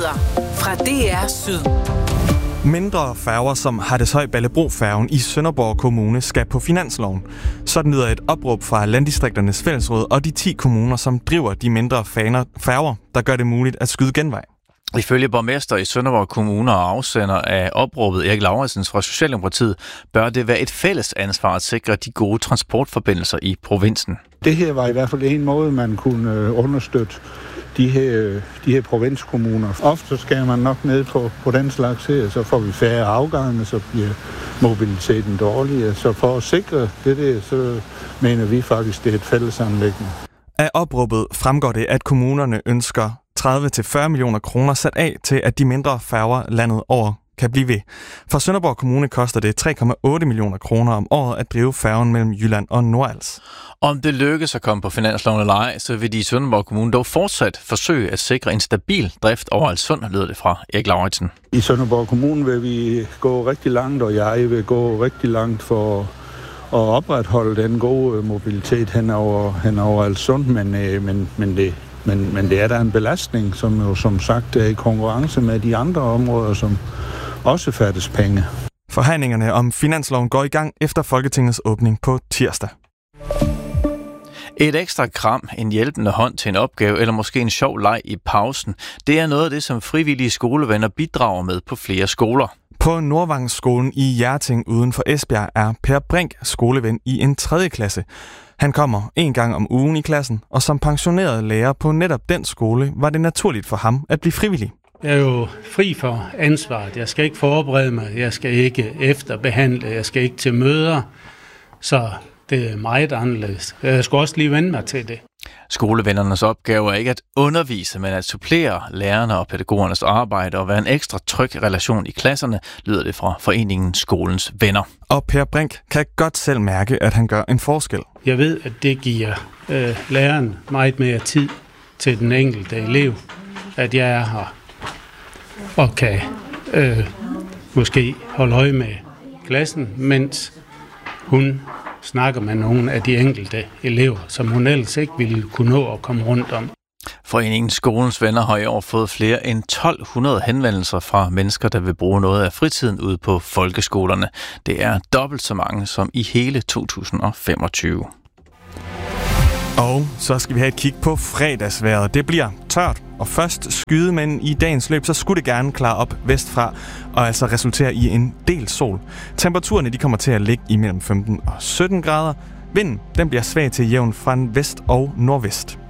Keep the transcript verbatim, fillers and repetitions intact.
Nyheder fra D R Syd. Mindre færger som Hatteshøj-Ballebro-færgen i Sønderborg Kommune skal på finansloven. Sådan lyder et opråb fra Landdistrikternes Fællesråd og de ti kommuner, som driver de mindre færger, der gør det muligt at skyde genvej. Ifølge borgmester i Sønderborg Kommune og afsender af opråbet Erik Lauritsen fra Socialdemokratiet, bør det være et fælles ansvar at sikre de gode transportforbindelser i provinsen. Det her var i hvert fald en måde, man kunne understøtte de her, de her provinskommuner. Ofte skal man nok ned på, på den slags her, så får vi færre afgange, så bliver mobiliteten dårligere. Så for at sikre det der, så mener vi faktisk, det er et fælles anliggende. Af opråbet fremgår det, at kommunerne ønsker tredive til fyrre millioner kroner sat af til, at de mindre færger landet over kan blive ved. For Sønderborg Kommune koster det tre komma otte millioner kroner om året at drive færgen mellem Jylland og Nordals. Om det lykkes at komme på finansloven eller ej, så vil de i Sønderborg Kommune dog fortsat forsøge at sikre en stabil drift over Alssund, lyder det fra Erik Lauritsen. I Sønderborg Kommune vil vi gå rigtig langt, og jeg vil gå rigtig langt for at opretholde den gode mobilitet hen over, hen over Alssund, men, men, men, det, men, men det er da en belastning, som jo som sagt er i konkurrence med de andre områder, som også fattes penge. Forhandlingerne om finansloven går i gang efter Folketingets åbning på tirsdag. Et ekstra kram, en hjælpende hånd til en opgave eller måske en sjov leg i pausen, det er noget af det, som frivillige skolevenner bidrager med på flere skoler. På Nordvangsskolen i Hjerting uden for Esbjerg er Per Brink skoleven i en tredje klasse. Han kommer en gang om ugen i klassen, og som pensioneret lærer på netop den skole var det naturligt for ham at blive frivillig. Jeg er jo fri for ansvaret. Jeg skal ikke forberede mig, jeg skal ikke efterbehandle, jeg skal ikke til møder, så det er meget anderledes. Jeg skal også lige vende mig til det. Skolevennernes opgave er ikke at undervise, men at supplere lærerne og pædagogernes arbejde og være en ekstra tryg relation i klasserne, lyder det fra foreningen Skolens Venner. Og Per Brink kan godt selv mærke, at han gør en forskel. Jeg ved, at det giver øh, læreren meget mere tid til den enkelte elev, at jeg er her og kan øh, måske holde øje med klassen, mens hun snakker med nogle af de enkelte elever, som hun ellers ikke ville kunne nå at komme rundt om. Foreningen Skolens Venner har i år fået flere end tolv hundrede henvendelser fra mennesker, der vil bruge noget af fritiden ude på folkeskolerne. Det er dobbelt så mange som i hele to tusind og femogtyve. Og så skal vi have et kig på fredagsvejret. Det bliver tørt og først skyde, men i dagens løb, så skulle det gerne klare op vestfra og altså resultere i en del sol. Temperaturerne de kommer til at ligge imellem femten og sytten grader. Vinden den bliver svag til jævn fra vest og nordvest.